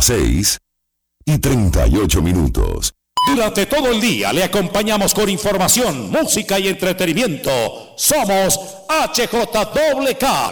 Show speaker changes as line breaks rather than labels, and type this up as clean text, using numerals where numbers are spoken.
6:38.
Durante todo el día le acompañamos con información, música y entretenimiento. Somos HJWK,